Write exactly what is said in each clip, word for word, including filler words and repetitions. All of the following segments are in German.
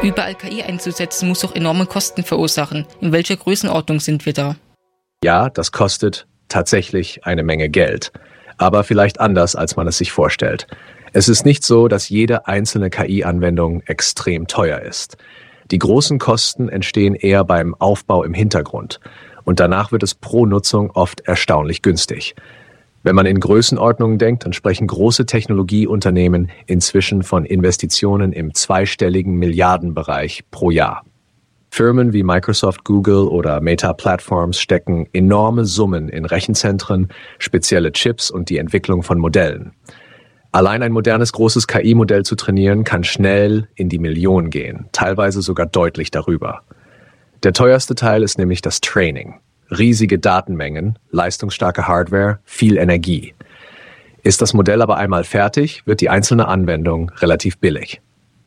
Überall K I einzusetzen, muss doch enorme Kosten verursachen. In welcher Größenordnung sind wir da? Ja, das kostet tatsächlich eine Menge Geld. Aber vielleicht anders, als man es sich vorstellt. Es ist nicht so, dass jede einzelne K I-Anwendung extrem teuer ist. Die großen Kosten entstehen eher beim Aufbau im Hintergrund. Und danach wird es pro Nutzung oft erstaunlich günstig. Wenn man in Größenordnungen denkt, dann sprechen große Technologieunternehmen inzwischen von Investitionen im zweistelligen Milliardenbereich pro Jahr. Firmen wie Microsoft, Google oder Meta Platforms stecken enorme Summen in Rechenzentren, spezielle Chips und die Entwicklung von Modellen. Allein ein modernes großes K I-Modell zu trainieren, kann schnell in die Millionen gehen, teilweise sogar deutlich darüber. Der teuerste Teil ist nämlich das Training. Riesige Datenmengen, leistungsstarke Hardware, viel Energie. Ist das Modell aber einmal fertig, wird die einzelne Anwendung relativ billig.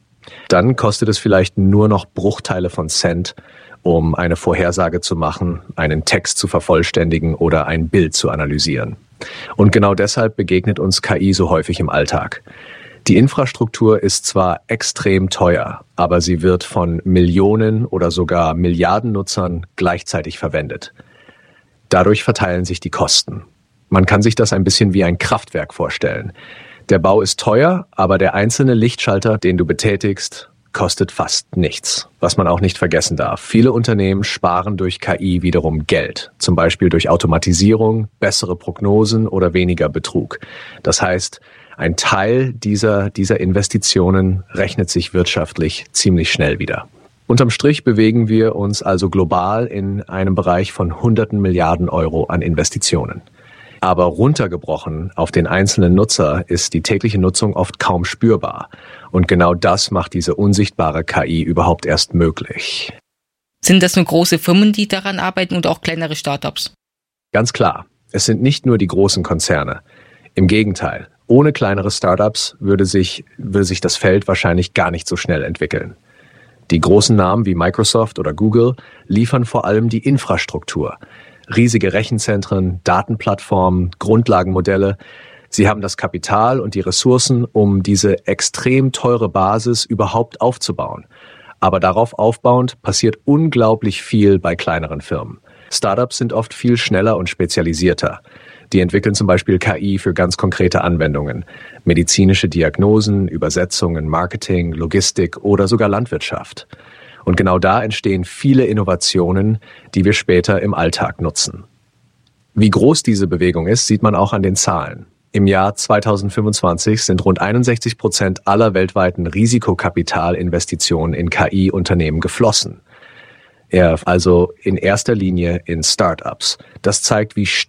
Dann kostet es vielleicht nur noch Bruchteile von Cent, um eine Vorhersage zu machen, einen Text zu vervollständigen oder ein Bild zu analysieren. Und genau deshalb begegnet uns K I so häufig im Alltag. Die Infrastruktur ist zwar extrem teuer, aber sie wird von Millionen oder sogar Milliarden Nutzern gleichzeitig verwendet. Dadurch verteilen sich die Kosten. Man kann sich das ein bisschen wie ein Kraftwerk vorstellen. Der Bau ist teuer, aber der einzelne Lichtschalter, den du betätigst, kostet fast nichts. Was man auch nicht vergessen darf. Viele Unternehmen sparen durch K I wiederum Geld. Zum Beispiel durch Automatisierung, bessere Prognosen oder weniger Betrug. Das heißt, ein Teil dieser, dieser Investitionen rechnet sich wirtschaftlich ziemlich schnell wieder. Unterm Strich bewegen wir uns also global in einem Bereich von hunderten Milliarden Euro an Investitionen. Aber runtergebrochen auf den einzelnen Nutzer ist die tägliche Nutzung oft kaum spürbar. Und genau das macht diese unsichtbare K I überhaupt erst möglich. Sind das nur große Firmen, die daran arbeiten oder auch kleinere Startups? Ganz klar, es sind nicht nur die großen Konzerne. Im Gegenteil, ohne kleinere Startups würde sich, würde sich das Feld wahrscheinlich gar nicht so schnell entwickeln. Die großen Namen wie Microsoft oder Google liefern vor allem die Infrastruktur. Riesige Rechenzentren, Datenplattformen, Grundlagenmodelle. Sie haben das Kapital und die Ressourcen, um diese extrem teure Basis überhaupt aufzubauen. Aber darauf aufbauend passiert unglaublich viel bei kleineren Firmen. Startups sind oft viel schneller und spezialisierter. Die entwickeln zum Beispiel K I für ganz konkrete Anwendungen. Medizinische Diagnosen, Übersetzungen, Marketing, Logistik oder sogar Landwirtschaft. Und genau da entstehen viele Innovationen, die wir später im Alltag nutzen. Wie groß diese Bewegung ist, sieht man auch an den Zahlen. Im Jahr zweitausendfünfundzwanzig sind rund einundsechzig Prozent aller weltweiten Risikokapitalinvestitionen in K I-Unternehmen geflossen. Also in erster Linie in Startups. Das zeigt, wie